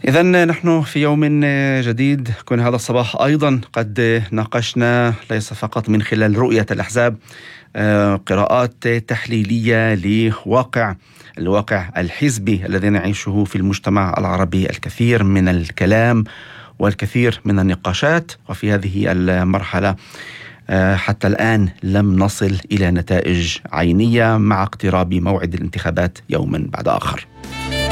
إذن نحن في يوم جديد. كن هذا الصباح أيضا قد ناقشنا ليس فقط من خلال رؤية الأحزاب قراءات تحليلية الواقع الحزبي الذي نعيشه في المجتمع العربي، الكثير من الكلام والكثير من النقاشات. وفي هذه المرحلة حتى الآن لم نصل إلى نتائج عينية مع اقتراب موعد الانتخابات يوما بعد آخر.